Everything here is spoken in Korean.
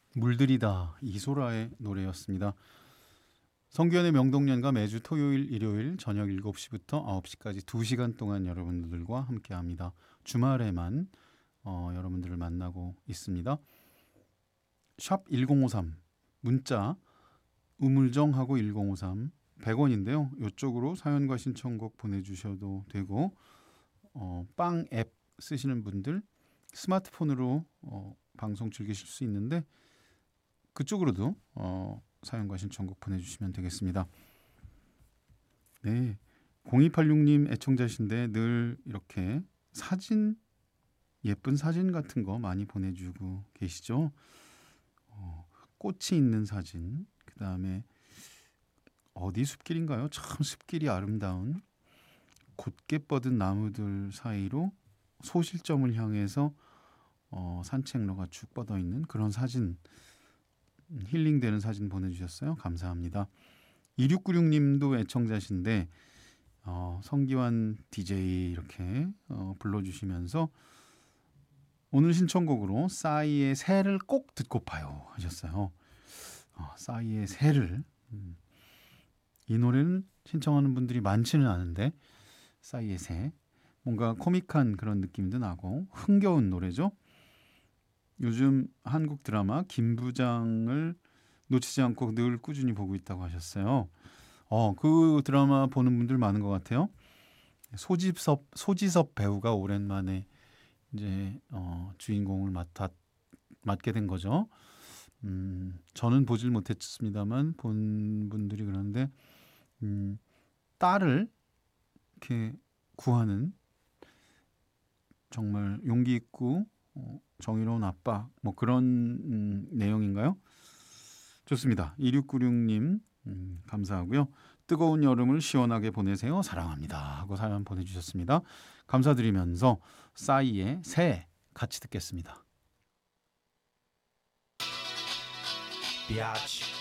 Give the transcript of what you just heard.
물들이다 이소라의 노래였습니다. 성규현의 명동연가 매주 토요일 일요일 저녁 7시부터 9시까지 2시간 동안 여러분들과 함께합니다. 주말에만 여러분들을 만나고 있습니다. 샵 1053 문자 우물정하고 1053 100원인데요. 이쪽으로 사연과 신청곡 보내주셔도 되고 빵 앱 쓰시는 분들 스마트폰으로 방송 즐기실 수 있는데 그쪽으로도 사연과 신청곡 보내주시면 되겠습니다. 네, 0286님 애청자신데 늘 이렇게 사진 예쁜 사진 같은 거 많이 보내주고 계시죠. 꽃이 있는 사진, 그 다음에 어디 숲길인가요? 참 숲길이 아름다운 곧게 뻗은 나무들 사이로 소실점을 향해서 산책로가 쭉 뻗어 있는 그런 사진, 힐링되는 사진 보내주셨어요. 감사합니다. 2696님도 애청자신데 성기환 DJ 이렇게 불러주시면서 오늘 신청곡으로 싸이의 새를 꼭 듣고파요 하셨어요. 싸이의 새를 이 노래는 신청하는 분들이 많지는 않은데 싸이의 새 뭔가 코믹한 그런 느낌도 나고 흥겨운 노래죠. 요즘 한국 드라마 김부장을 놓치지 않고 늘 꾸준히 보고 있다고 하셨어요. 그 드라마 보는 분들 많은 것 같아요. 소지섭 배우가 오랜만에 이제 주인공을 맡게 된 거죠. 저는 보질 못했습니다만 본 분들이 그러는데 딸을 이렇게 구하는 정말 용기 있고 정의로운 아빠 뭐 그런 내용인가요? 좋습니다. 2696님 감사하고요. 뜨거운 여름을 시원하게 보내세요. 사랑합니다 하고 사연 보내주셨습니다. 감사드리면서 싸이의 새 같이 듣겠습니다. 비아치